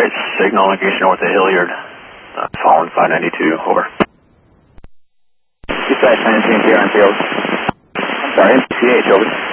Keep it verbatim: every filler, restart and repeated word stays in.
Alright, signal engaged north of Hilliard. Uh, following five ninety-two, over. Dispatch nineteen here on field. I'm sorry, M C H, over.